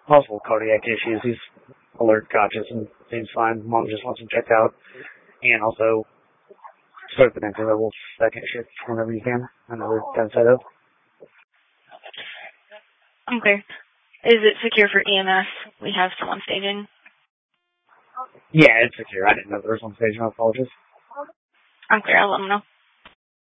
possible cardiac issues. He's alert, conscious, and seems fine. Mom just wants him checked out. And also, start the next level second shift whenever you can. I know we're kind of set up. Okay. Is it secure for EMS? We have someone staging. Yeah, it's secure. I didn't know there was one staging. I apologize. Okay, I'll let them know.